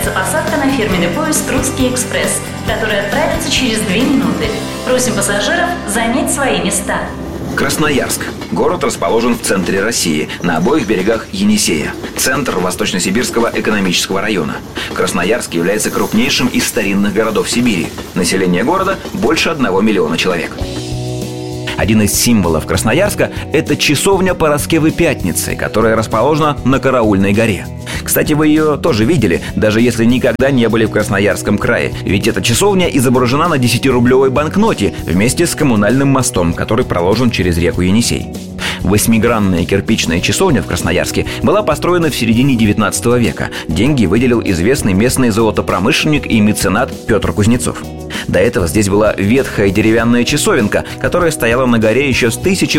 Начинается посадка на фирменный поезд «Русский экспресс», который отправится через 2 минуты. Просим пассажиров занять свои места. Красноярск. Город расположен в центре России, на обоих берегах Енисея. Центр Восточно-Сибирского экономического района. Красноярск является крупнейшим из старинных городов Сибири. Население города больше 1 миллиона человек. Один из символов Красноярска – это часовня Параскевы Пятницы, которая расположена на Караульной горе. Кстати, вы ее тоже видели, даже если никогда не были в Красноярском крае. Ведь эта часовня изображена на 10-рублевой банкноте вместе с коммунальным мостом, который проложен через реку Енисей. 8-гранная кирпичная часовня в Красноярске была построена в середине 19 века. Деньги выделил известный местный золотопромышленник и меценат Петр Кузнецов. До этого здесь была ветхая деревянная часовенка, которая стояла на горе еще с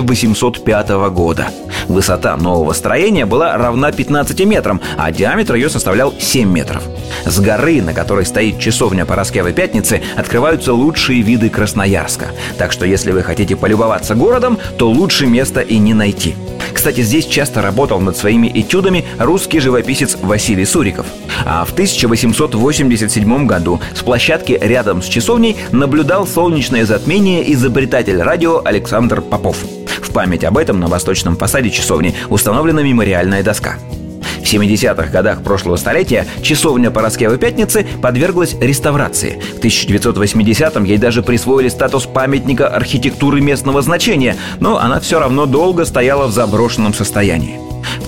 1805 года. Высота нового строения была равна 15 метрам, а диаметр ее составлял 7 метров. С горы, на которой стоит часовня Параскевы Пятницы, открываются лучшие виды Красноярска. Так что если вы хотите полюбоваться городом, то лучше места и не найти. Кстати, здесь часто работал над своими этюдами русский живописец Василий Суриков. А в 1887 году с площадки рядом с часовней наблюдал солнечное затмение изобретатель радио Александр Попов. В память об этом на восточном фасаде часовни установлена мемориальная доска. В 70-х годах прошлого столетия часовня Параскевы Пятницы подверглась реставрации. В 1980-м ей даже присвоили статус памятника архитектуры местного значения, но она все равно долго стояла в заброшенном состоянии. В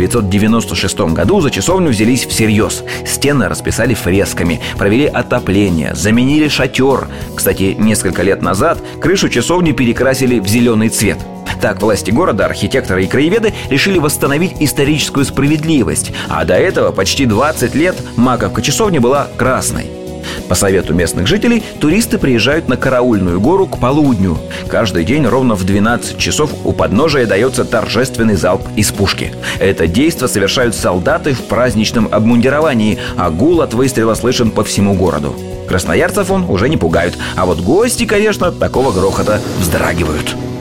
1996 году за часовню взялись всерьез. Стены расписали фресками, провели отопление, заменили шатер. Кстати, несколько лет назад крышу часовни перекрасили в зеленый цвет. Так власти города, архитекторы и краеведы решили восстановить историческую справедливость, а до этого почти 20 лет маковка часовни была красной. По совету местных жителей, туристы приезжают на Караульную гору к полудню. Каждый день ровно в 12 часов у подножия дается торжественный залп из пушки. Это действо совершают солдаты в праздничном обмундировании, а гул от выстрела слышен по всему городу. Красноярцев он уже не пугают, а вот гости, конечно, от такого грохота вздрагивают.